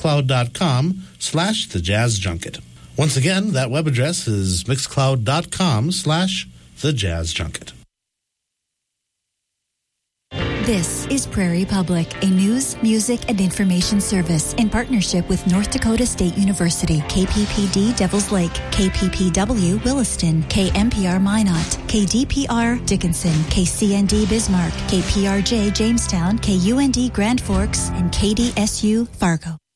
mixcloud.com/The Jazz Junket. Once again, that web address is mixcloud.com/The Jazz Junket. This is Prairie Public, a news, music, and information service in partnership with North Dakota State University, KPPD Devils Lake, KPPW Williston, KMPR Minot, KDPR Dickinson, KCND Bismarck, KPRJ Jamestown, KUND Grand Forks, and KDSU Fargo.